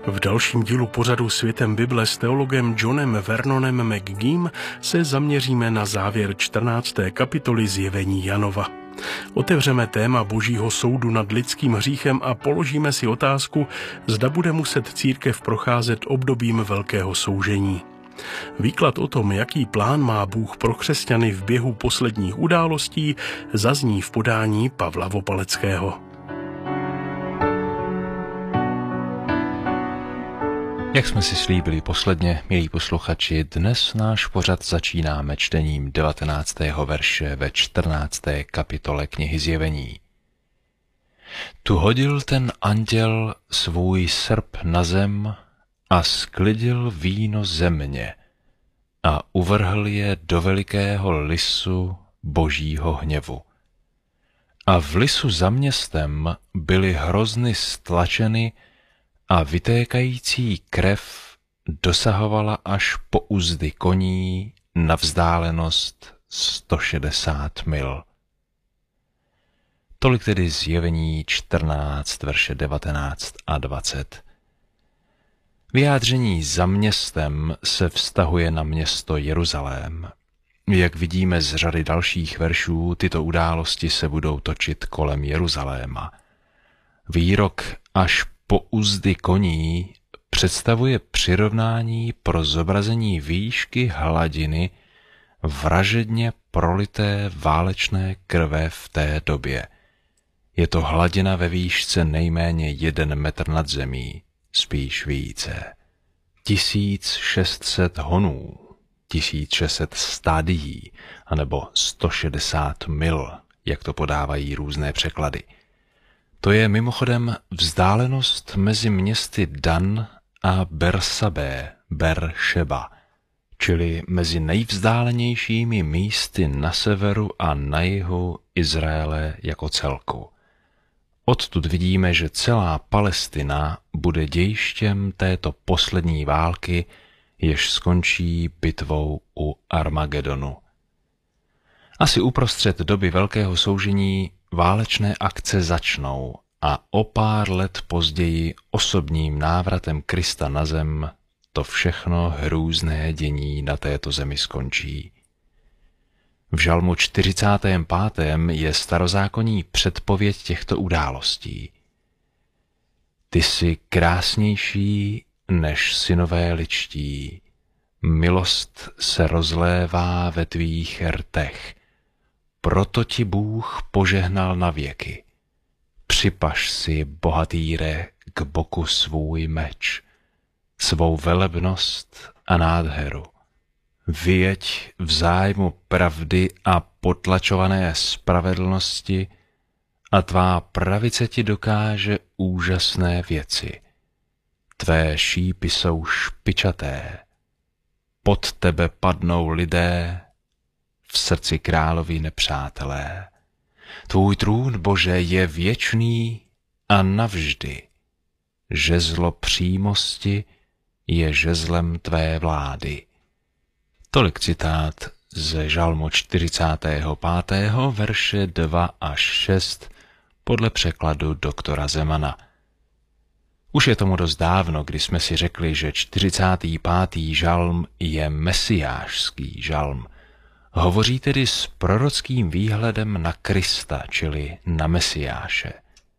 V dalším dílu pořadu Světem Bible s teologem Johnem Vernonem McGeem se zaměříme na závěr 14. kapitoly Zjevení Janova. Otevřeme téma Božího soudu nad lidským hříchem a položíme si otázku, zda bude muset církev procházet obdobím velkého soužení. Výklad o tom, jaký plán má Bůh pro křesťany v běhu posledních událostí, zazní v podání Pavla Vopaleckého. Jak jsme si slíbili posledně, milí posluchači, dnes náš pořad začínáme čtením 19. verše ve 14. kapitole knihy Zjevení. Tu hodil ten anděl svůj srp na zem a sklidil víno země a uvrhl je do velikého lisu Božího hněvu. A v lisu za městem byly hrozny stlačeny a vytékající krev dosahovala až po uzdy koní na vzdálenost 160 mil. Tolik tedy Zjevení 14, verše 19 a 20. Vyjádření za městem se vztahuje na město Jeruzalém. Jak vidíme z řady dalších veršů, tyto události se budou točit kolem Jeruzaléma. Výrok až po uzdy koní představuje přirovnání pro zobrazení výšky hladiny vražedně prolité válečné krve v té době. Je to hladina ve výšce nejméně 1 metr nad zemí, spíš více. 1600 honů, 1600 stádií, anebo 160 mil, jak to podávají různé překlady. To je mimochodem vzdálenost mezi městy Dan a Beršeba, čili mezi nejvzdálenějšími místy na severu a na jihu Izraele jako celku. Odtud vidíme, že celá Palestina bude dějištěm této poslední války, jež skončí bitvou u Armagedonu. Asi uprostřed doby velkého soužení válečné akce začnou a o pár let později osobním návratem Krista na zem to všechno hrůzné dění na této zemi skončí. V žalmu 45. je starozákonní předpověď těchto událostí. Ty jsi krásnější než synové ličtí, milost se rozlévá ve tvých rtech, proto ti Bůh požehnal na věky. Připaž si, bohatýre, k boku svůj meč, svou velebnost a nádheru. Vyjeď v zájmu pravdy a potlačované spravedlnosti a tvá pravice ti dokáže úžasné věci. Tvé šípy jsou špičaté, pod tebe padnou lidé, v srdci královi nepřátelé. Tvůj trůn, Bože, je věčný a navždy. Žezlo přímosti je žezlem tvé vlády. Tolik citát ze žalmu 45. verše 2 až 6 podle překladu doktora Zemana. Už je tomu dost dávno, kdy jsme si řekli, že 45. žalm je mesiášský žalm. Hovoří tedy s prorockým výhledem na Krista, čili na Mesiáše.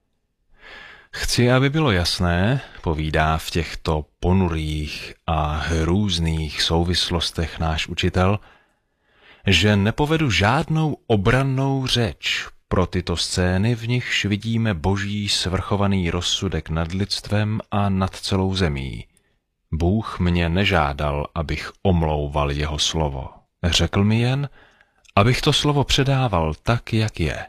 Chci, aby bylo jasné, povídá v těchto ponurých a hrůzných souvislostech náš učitel, že nepovedu žádnou obrannou řeč pro tyto scény, v nichž vidíme Boží svrchovaný rozsudek nad lidstvem a nad celou zemí. Bůh mě nežádal, abych omlouval jeho slovo. Řekl mi jen, abych to slovo předával tak, jak je.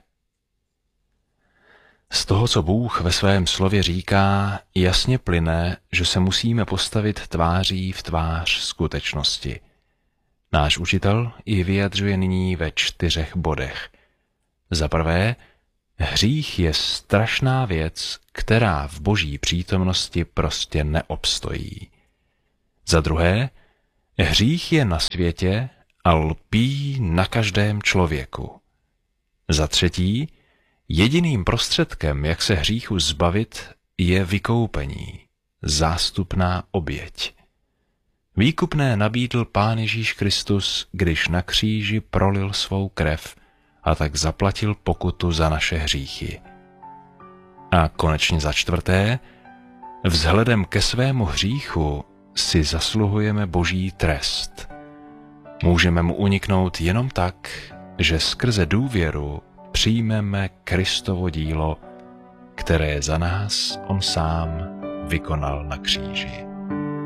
Z toho, co Bůh ve svém slově říká, jasně plyne, že se musíme postavit tváří v tvář skutečnosti. Náš učitel ji vyjadřuje nyní ve 4 bodech. Za prvé, hřích je strašná věc, která v Boží přítomnosti prostě neobstojí. Za druhé, hřích je na světě a lpí na každém člověku. Za třetí, jediným prostředkem, jak se hříchu zbavit, je vykoupení. zástupná oběť. Výkupné nabídl Pán Ježíš Kristus, když na kříži prolil svou krev a tak zaplatil pokutu za naše hříchy. A konečně za čtvrté, vzhledem ke svému hříchu si zasluhujeme Boží trest. Můžeme mu uniknout jenom tak, že skrze důvěru přijmeme Kristovo dílo, které za nás on sám vykonal na kříži.